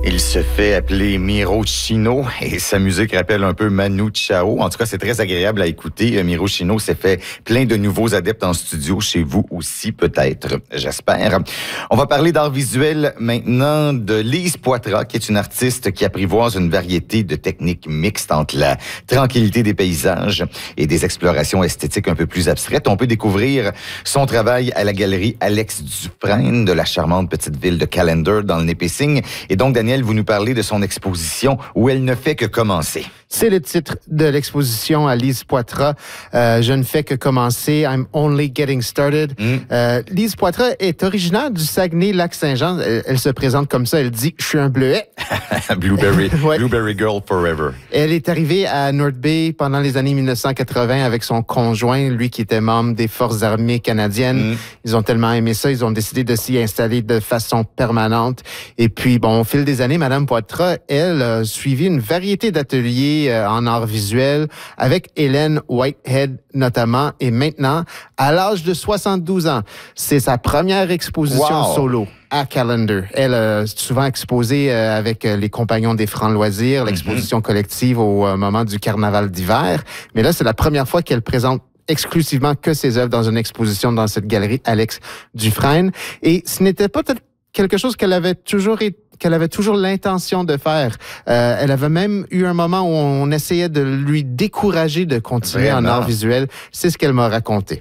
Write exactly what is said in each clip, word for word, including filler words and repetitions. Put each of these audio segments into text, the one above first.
Il se fait appeler Miro Chino et sa musique rappelle un peu Manu Chao. En tout cas, c'est très agréable à écouter. Miro Chino s'est fait plein de nouveaux adeptes en studio, chez vous aussi peut-être, j'espère. On va parler d'art visuel maintenant de Lise Poitras, qui est une artiste qui apprivoise une variété de techniques mixtes entre la tranquillité des paysages et des explorations esthétiques un peu plus abstraites. On peut découvrir son travail à la galerie Alex Dufresne de la charmante petite ville de Callander dans le Nipissing. Et donc, Daniel, vous nous parlez de son exposition où elle ne fait que commencer. C'est le titre de l'exposition à Lise Poitras. Euh, je ne fais que commencer. I'm only getting started. Mm. Euh, Lise Poitras est originaire du Saguenay-Lac-Saint-Jean. Elle, elle se présente comme ça. Elle dit « Je suis un bleuet ». Blueberry, ouais. Blueberry Girl Forever. Elle est arrivée à North Bay pendant les années dix-neuf cent quatre-vingts avec son conjoint, lui qui était membre des Forces armées canadiennes. Mm. Ils ont tellement aimé ça, ils ont décidé de s'y installer de façon permanente. Et puis, bon, au fil des années, Madame Poitras, elle, a suivi une variété d'ateliers en art visuel avec Hélène Whitehead notamment. Et maintenant, à l'âge de soixante-douze ans, c'est sa première exposition wow. solo à Callander. Elle a souvent exposé avec les Compagnons des Francs Loisirs, l'exposition mm-hmm. collective au moment du carnaval d'hiver. Mais là, c'est la première fois qu'elle présente exclusivement que ses œuvres dans une exposition dans cette galerie Alex Dufresne. Et ce n'était pas quelque chose qu'elle avait toujours été qu'elle avait toujours l'intention de faire. Euh, elle avait même eu un moment où on essayait de lui décourager de continuer Vraiment? en art visuel. C'est ce qu'elle m'a raconté.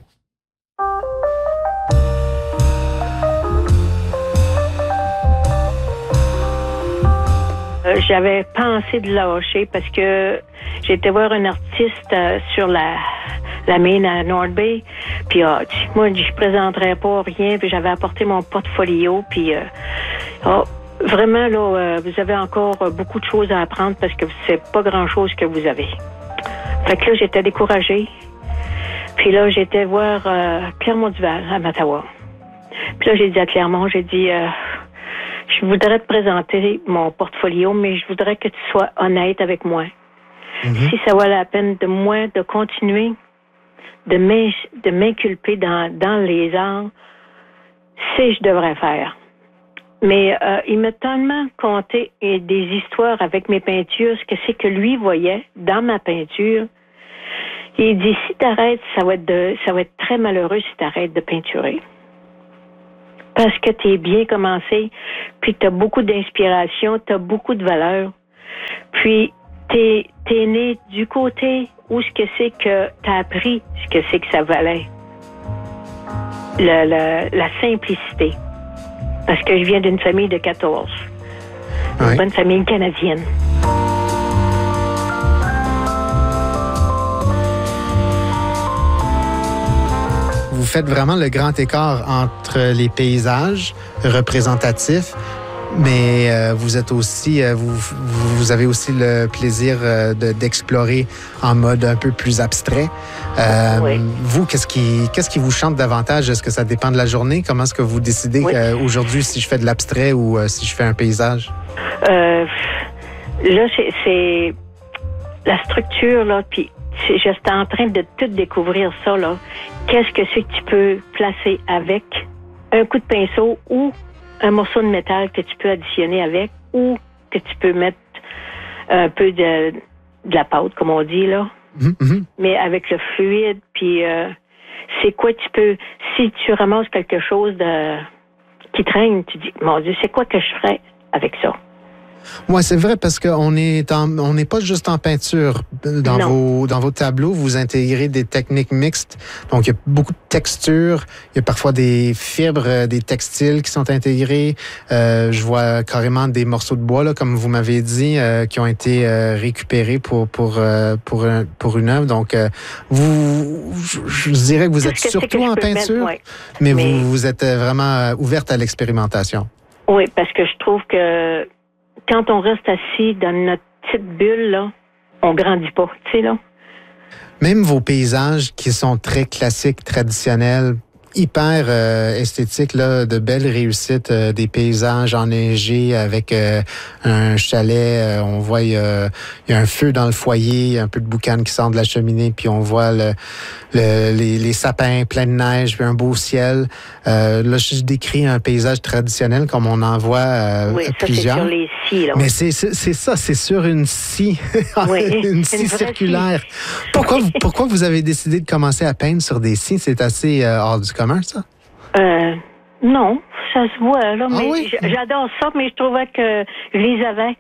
Euh, j'avais pensé de lâcher parce que j'étais voir un artiste euh, sur la la mine à North Bay, puis euh, moi je présenterais pas rien, puis j'avais apporté mon portfolio, puis euh, oh, vraiment, là, euh, vous avez encore euh, beaucoup de choses à apprendre parce que c'est pas grand-chose que vous avez. Fait que là, j'étais découragée. Puis là, j'étais voir euh, Clermont-Duval à Mattawa. Puis là, j'ai dit à Clermont, j'ai dit, euh, je voudrais te présenter mon portfolio, mais je voudrais que tu sois honnête avec moi. Mm-hmm. Si ça vaut la peine de moi de continuer de, m'in- de m'inculper dans, dans les arts, c'est ce que je devrais faire. Mais euh, il m'a tellement conté des histoires avec mes peintures, ce que c'est que lui voyait dans ma peinture. Il dit, si t'arrêtes, ça va être de, ça va être très malheureux si t'arrêtes de peinturer. Parce que t'es bien commencé, puis t'as beaucoup d'inspiration, t'as beaucoup de valeur. Puis t'es, t'es né du côté où ce que c'est que t'as appris, ce que c'est que ça valait. Le, le, la simplicité. Parce que je viens d'une famille de quatorze. Une oui. bonne famille canadienne. Vous faites vraiment le grand écart entre les paysages représentatifs, mais euh, vous êtes aussi, euh, vous, vous avez aussi le plaisir euh, de, d'explorer en mode un peu plus abstrait. Euh, oui. Vous, qu'est-ce qui, qu'est-ce qui vous chante davantage? Est-ce que ça dépend de la journée? Comment est-ce que vous décidez oui. qu'aujourd'hui, si je fais de l'abstrait ou euh, si je fais un paysage? Euh, là, c'est, c'est la structure, là, puis j'étais en train de tout découvrir ça, là. Qu'est-ce que c'est que tu peux placer avec un coup de pinceau ou un morceau de métal que tu peux additionner avec ou que tu peux mettre un peu de, de la pâte, comme on dit, là. Mm-hmm. Mais avec le fluide, puis euh, c'est quoi tu peux... Si tu ramasses quelque chose de qui traîne, tu dis, mon Dieu, c'est quoi que je ferais avec ça? Oui, c'est vrai, parce qu'on est en, on n'est pas juste en peinture. Dans vos, dans vos tableaux, vous intégrez des techniques mixtes. Donc, il y a beaucoup de textures. Il y a parfois des fibres, des textiles qui sont intégrés. Euh, je vois carrément des morceaux de bois, là, comme vous m'avez dit, euh, qui ont été euh, récupérés pour, pour, euh, pour, un, pour une œuvre. Donc, euh, vous, je, je dirais que vous êtes surtout en peinture, mettre, ouais. mais, mais vous, vous êtes vraiment ouverte à l'expérimentation. Oui, parce que je trouve que quand on reste assis dans notre petite bulle, là, on grandit pas, tu sais, là. Même vos paysages qui sont très classiques, traditionnels, hyper euh, esthétique, là, de belles réussites, euh, des paysages enneigés avec euh, un chalet. Euh, on voit il y, a, il y a un feu dans le foyer, un peu de boucan qui sort de la cheminée, puis on voit le, le, les, les sapins pleins de neige, puis un beau ciel. Euh, là, je décris un paysage traditionnel comme on en voit euh, oui, plusieurs. Ça, c'est sur les scies, là. Mais c'est, c'est, c'est ça, c'est sur une scie, oui, une scie circulaire. Scie. Pourquoi, vous, pourquoi vous avez décidé de commencer à peindre sur des scies? C'est assez euh, hors du commun, ça? Euh, non, ça se voit, là, ah, mais oui? j'adore ça, mais je trouvais que je les avais.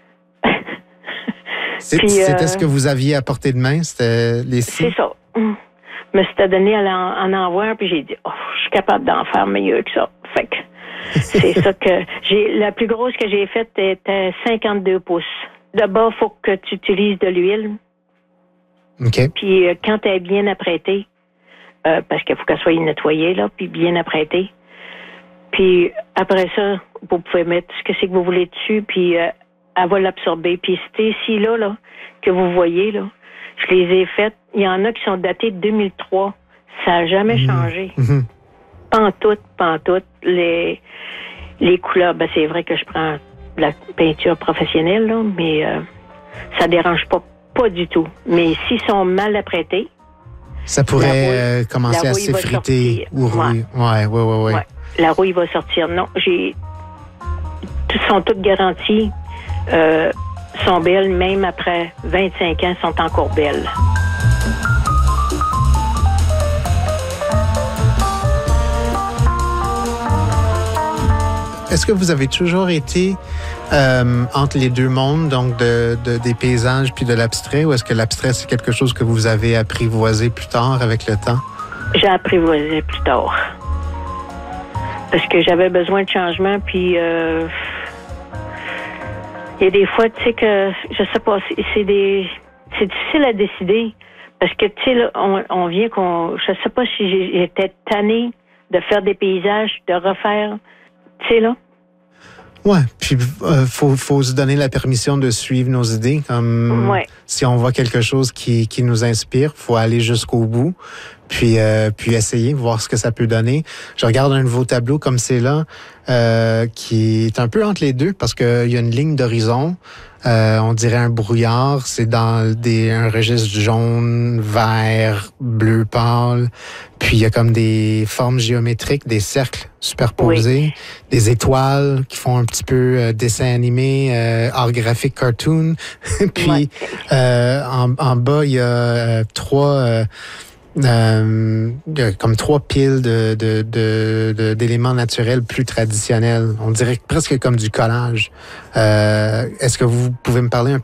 C'est, Puis, c'était euh, ce que vous aviez à portée de main, c'était les scies? C'est ça. Je me suis donné à en, en envoyer, puis j'ai dit, oh, je suis capable d'en faire mieux que ça. Fait que c'est ça que j'ai. La plus grosse que j'ai faite était cinquante-deux pouces. D'abord, il faut que tu utilises de l'huile. OK. Puis euh, quand elle est bien apprêtée, euh, parce qu'il faut qu'elle soit nettoyée, là, puis bien apprêtée. Puis après ça, vous pouvez mettre ce que c'est que vous voulez dessus, puis euh, elle va l'absorber. Puis ces scies-là, là, que vous voyez, là, je les ai faites. Il y en a qui sont datées de deux mille trois. Ça n'a jamais mmh. changé. Mmh. Pantoute, pantoute. Les, les couleurs, ben c'est vrai que je prends de la peinture professionnelle, là, mais euh, ça dérange pas, pas du tout. Mais s'ils sont mal apprêtés, ça pourrait rouille, euh, commencer à s'effriter ou rouiller. Ouais, ouais, ouais, ouais, ouais. La rouille va sortir. Non, j'ai. Toutes sont toutes garanties. Euh, sont belles, même après vingt-cinq ans, sont encore belles. Est-ce que vous avez toujours été euh, entre les deux mondes, donc de, de, des paysages puis de l'abstrait, ou est-ce que l'abstrait, c'est quelque chose que vous avez apprivoisé plus tard avec le temps? J'ai apprivoisé plus tard. Parce que j'avais besoin de changement, puis euh, il y a des fois, tu sais, que, je sais pas, c'est, c'est des... C'est difficile à décider, parce que, tu sais, là, on, on vient qu'on... Je sais pas si j'étais tannée de faire des paysages, de refaire, tu sais, là. Ouais, puis euh, faut faut se donner la permission de suivre nos idées. Comme ouais. Si on voit quelque chose qui qui nous inspire, faut aller jusqu'au bout, puis euh, puis essayer, voir ce que ça peut donner. Je regarde un nouveau tableau comme c'est là, euh, qui est un peu entre les deux parce que il y a une ligne d'horizon. Euh, on dirait un brouillard, c'est dans des un registre jaune, vert, bleu pâle. Puis il y a comme des formes géométriques, des cercles superposés, oui. Des étoiles qui font un petit peu euh, dessin animé, euh, art graphique, cartoon. Puis ouais. euh, en, en bas, il y a euh, trois... Euh, Euh, comme trois piles de, de, de, de, d'éléments naturels plus traditionnels. On dirait presque comme du collage. Euh, est-ce que vous pouvez me parler un